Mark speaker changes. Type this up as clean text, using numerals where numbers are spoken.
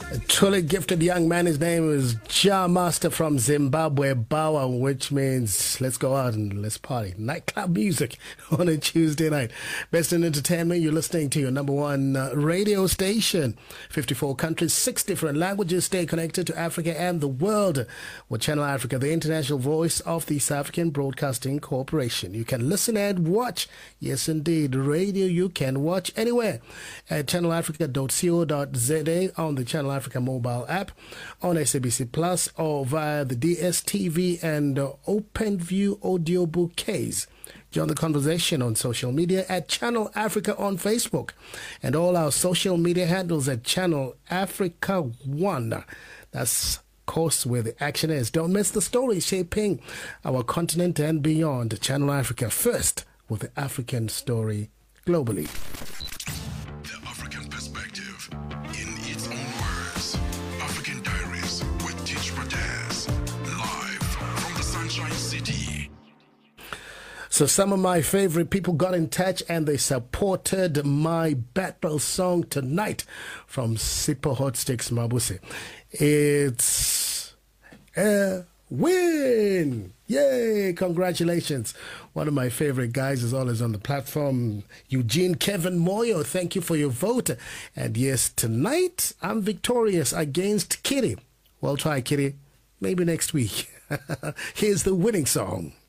Speaker 1: Truly gifted young man. His name is Ja Master from Zimbabwe, Bawa, which means let's go out and let's party. Nightclub music on a Tuesday night. Best in entertainment, you're listening to your number one radio station. 54 countries, 6 different languages. Stay connected to Africa and the world with Channel Africa, the international voice of the South African Broadcasting Corporation. You can listen and watch. Yes, indeed. Radio you can watch anywhere at channelafrica.co.za on the Channel Africa mobile app, on SABC Plus, or via the DSTV and OpenView audio bouquets. Join the conversation on social media at Channel Africa on Facebook and all our social media handles at Channel Africa 1. That's course where the action is. Don't miss the story shaping our continent and beyond. Channel Africa first with the African story globally.
Speaker 2: The African perspective in its own words. African Diaries with Teach Protez, live from the Sunshine City.
Speaker 1: So some of my favorite people got in touch and they supported my battle song tonight from Sipho Hot Sticks Mabuse. It's a win! Yay! Congratulations. One of my favorite guys is always on the platform, Eugene Kevin Moyo. Thank you for your vote. And yes, tonight I'm victorious against Kitty. Well, try Kitty. Maybe next week. Here's the winning song.